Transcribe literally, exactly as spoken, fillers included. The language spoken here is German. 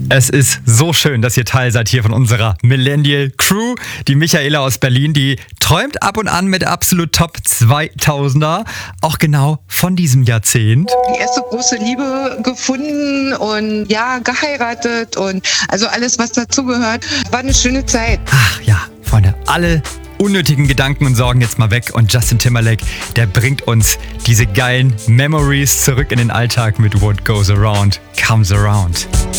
Es ist so schön, dass ihr Teil seid hier von unserer Millennial Crew. Die Michaela aus Berlin, die träumt ab und an mit absolut Top zweitausender, auch genau von diesem Jahrzehnt. Die erste große Liebe gefunden und ja, geheiratet und also alles, was dazugehört. War eine schöne Zeit. Ach ja, Freunde, alle unnötigen Gedanken und Sorgen jetzt mal weg. Und Justin Timberlake, der bringt uns diese geilen Memories zurück in den Alltag mit What Goes Around Comes Around.